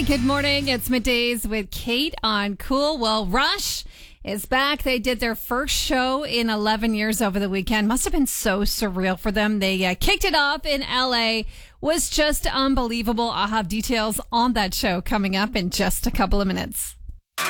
Good morning. It's Middays with Kate on Cool. Well, Rush is back. They did their first show in 11 years over the weekend. Must have been so surreal for them. They kicked it off in LA. Was just unbelievable. I'll have details on that show coming up in just a couple of minutes.